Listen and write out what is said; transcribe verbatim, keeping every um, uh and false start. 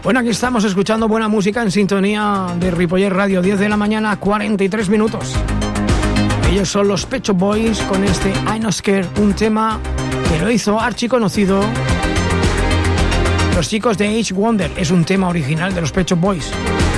Bueno, aquí estamos escuchando buena música en sintonía de Ripollet Radio, diez de la mañana, cuarenta y tres minutos. Ellos son los Pet Shop Boys con este I'm Not Scared, un tema que lo hizo archiconocido los chicos de H Wonder. Es un tema original de los Pet Shop Boys.